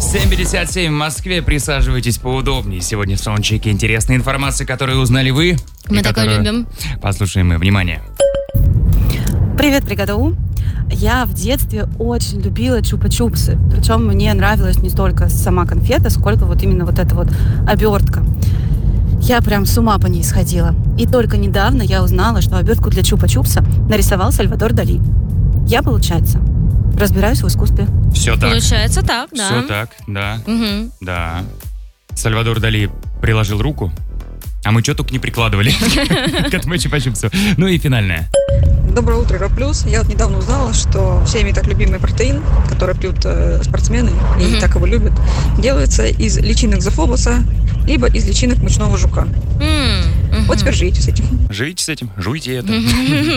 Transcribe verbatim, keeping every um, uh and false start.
семь пятьдесят семь в Москве. Присаживайтесь поудобнее. Сегодня в саундчеке интересная информация, которую узнали вы. Мы такое которую... любим. Послушаем мы. Внимание. Привет, бригада У. Я в детстве очень любила чупа-чупсы. Причем мне нравилась не столько сама конфета, сколько вот именно вот эта вот обертка. Я прям с ума по ней сходила. И только недавно я узнала, что обертку для чупа-чупса нарисовал Сальвадор Дали. Я, получается, разбираюсь в искусстве. Все так. Получается так, да. Все так, да. Угу. Да. Сальвадор Дали приложил руку, а мы что только не прикладывали к этому чупа-чупсу. Ну и финальное. Доброе утро, Ро Плюс. Я вот недавно узнала, что всеми так любимый протеин, который пьют э, спортсмены и Мгм. так его любят, делается из личинок зоофобуса, либо из личинок мучного жука. М, мгм. Вот теперь живите с этим. Живите с этим, жуйте это.